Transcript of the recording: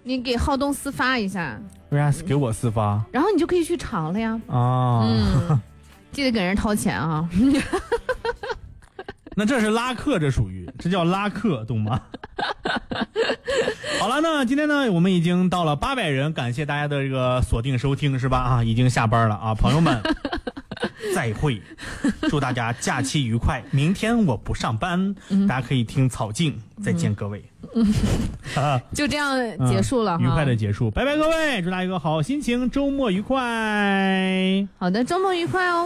你给浩东私发一下。 为啥给我私发？ 然后你就可以去尝了呀。记得给人掏钱啊。 那这是拉客，这叫拉客，懂吗？好了，那今天呢，我们已经到了800人，感谢大家的这个锁定收听，是吧？啊，已经下班了啊，朋友们，再会，祝大家假期愉快。明天我不上班，大家可以听草静，再见各位。 就这样结束了， 愉快的结束，拜拜各位，祝大家一个好心情，周末愉快。 好的，周末愉快哦。